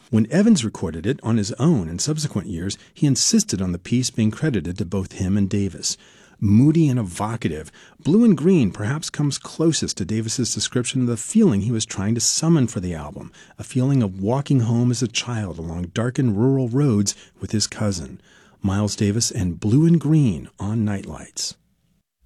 When Evans recorded it on his own in subsequent years, he insisted on the piece being credited to both him and Davis. Moody and evocative, Blue and Green perhaps comes closest to Davis's description of the feeling he was trying to summon for the album, a feeling of walking home as a child along darkened rural roads with his cousin. Miles Davis and Blue and Green on Nightlights.